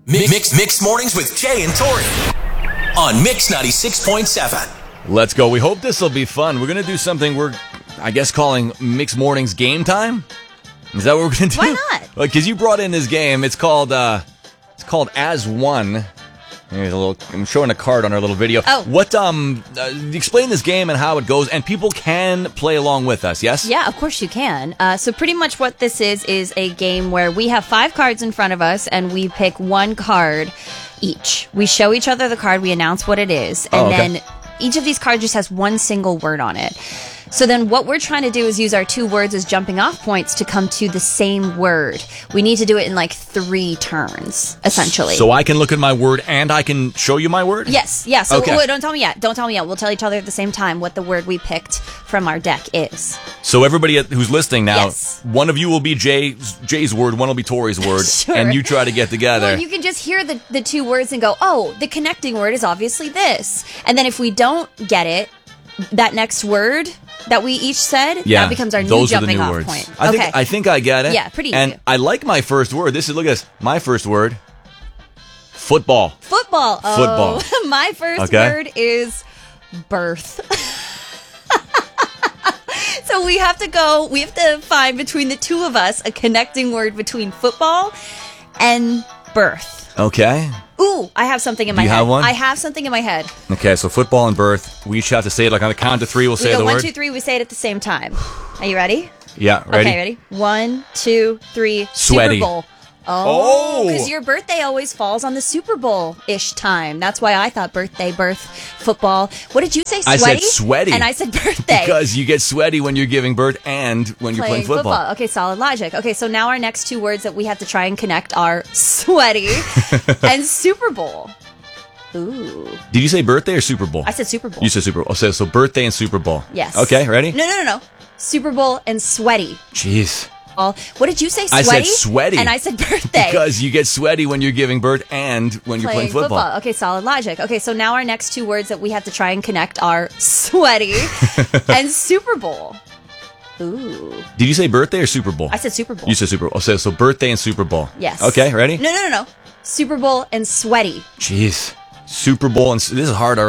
Mixed Mornings with Jay and Tori on Mix 96.7. Let's go. We hope this will be fun. We're going to do something we're, I guess, calling Mixed Mornings Game Time. Is that what we're going to do? Why not? Because you brought in this game. It's called As One. Here's a little. I'm showing a card on our little video. Oh. What? Explain this game and how it goes, and people can play along with us. Yes. Yeah, of course you can. So pretty much what this is a game where we have 5 cards in front of us, and we pick one card each. We show each other the card. We announce what it is, and then each of these cards just has one single word on it. So then what we're trying to do is use our 2 words as jumping off points to come to the same word. We need to do it in like 3 turns, essentially. So I can look at my word and I can show you my word? Yes, yeah. So Okay. wait, don't tell me yet. Don't tell me yet. We'll tell each other at the same time what the word we picked from our deck is. So everybody who's listening now, Yes. one of you will be Jay's word, one will be Tori's word, Sure. and you try to get together. Well, you can just hear the 2 words and go, oh, the connecting word is obviously this. And then if we don't get it, that next word that we each said, that becomes our new those are the jumping new off words. point. I think I get it. Yeah, pretty easy. And I like my first word. Look at this. My first word, football. Football. Oh, Football. My first Okay. word is birth. So we have to find between the 2 of us a connecting word between football and birth. Okay. Ooh, I have something in my you head. have one? I have something in my head. Okay, so football and birth. We each have to say it like on the count of 3. We'll We say go the 1, word. 2, 3. We say it at the same time. Are you ready? Yeah, ready? Okay, ready? 1, 2, 3. Sweaty. Super Bowl. Oh. Because your birthday always falls on the Super Bowl-ish time. That's why I thought birth, football. What did you say, I sweaty? said sweaty. And I said birthday. Because you get sweaty when you're giving birth and when you're playing football. Okay, solid logic. Okay, so now our next 2 words that we have to try and connect are sweaty and Super Bowl. Ooh. Did you say birthday or Super Bowl? I said Super Bowl. You said Super Bowl. So birthday and Super Bowl. Yes. Okay, ready? No. Super Bowl and sweaty. Jeez. What did you say, I sweaty? said sweaty. And I said birthday. Because you get sweaty when you're giving birth and when you're playing football. Okay, solid logic. Okay, so now our next 2 words that we have to try and connect are sweaty and Super Bowl. Ooh. Did you say birthday or Super Bowl? I said Super Bowl. You said Super Bowl. So birthday and Super Bowl. Yes. Okay, ready? No. Super Bowl and sweaty. Jeez. Super Bowl and this is hard already.